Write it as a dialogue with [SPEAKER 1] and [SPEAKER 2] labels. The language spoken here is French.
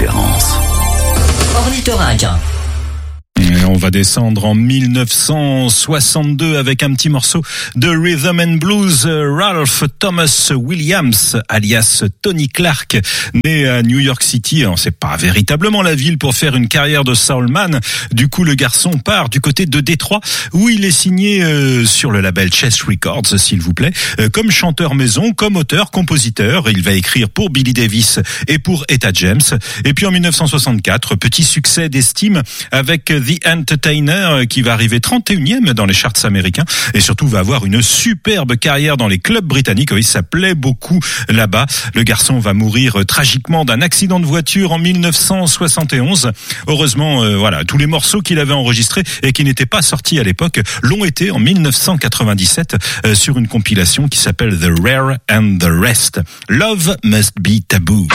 [SPEAKER 1] différence.
[SPEAKER 2] Ornithorynque.
[SPEAKER 3] Et on va descendre en 1962 avec un petit morceau de Rhythm and Blues. Ralph Thomas Williams, alias Tony Clark, né à New York City. Alors, c'est pas véritablement la ville pour faire une carrière de soulman. Du coup, le garçon part du côté de Détroit, où il est signé sur le label Chess Records, s'il vous plaît, comme chanteur maison, comme auteur, compositeur. Il va écrire pour Billy Davis et pour Etta James. Et puis en 1964, petit succès d'estime avec The Entertainer, qui va arriver 31e dans les charts américains et surtout va avoir une superbe carrière dans les clubs britanniques. Oui, ça plaît beaucoup là-bas. Le garçon va mourir tragiquement d'un accident de voiture en 1971. Heureusement, voilà, tous les morceaux qu'il avait enregistrés et qui n'étaient pas sortis à l'époque l'ont été en 1997 sur une compilation qui s'appelle The Rare and the Rest. Love Must Be Taboo.